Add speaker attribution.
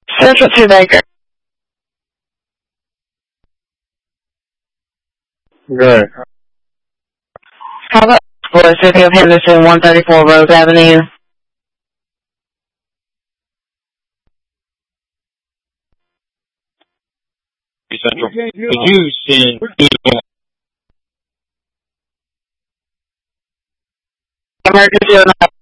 Speaker 1: Central 2 Baker.
Speaker 2: Good.
Speaker 1: How about for City of Henderson, 134 Rose Avenue?
Speaker 2: Central. Could you send
Speaker 1: Emergency or not?